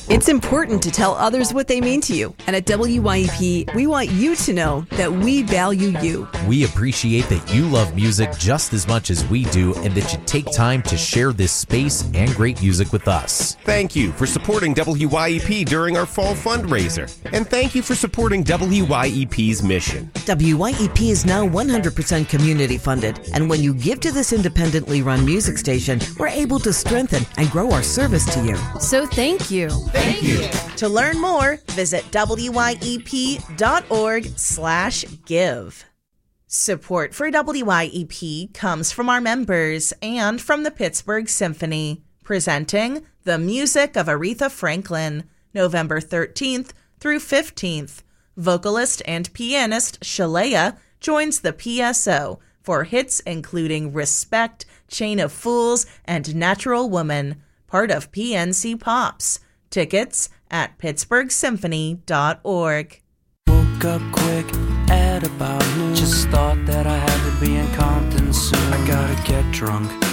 It's important to tell others what they mean to you. And at WYEP, we want you to know that we value you. We appreciate that you love music just as much as we do and that you take time to share this space and great music with us. Thank you for supporting WYEP during our fall fundraiser. And thank you for supporting WYEP's mission. WYEP is now 100% community funded. And when you give to this independently run music station, we're able to strengthen and grow our service to you. So thank you. Thank you. To learn more, visit wyep.org/give. Support for WYEP comes from our members and from the Pittsburgh Symphony, presenting The Music of Aretha Franklin, November 13th through 15th. Vocalist and pianist Shalea joins the PSO for hits including Respect, Chain of Fools, and Natural Woman, part of PNC Pops. Tickets at pittsburghsymphony.org. Woke up quick at about noon. Just thought that I had to be in Compton soon. I gotta get drunk,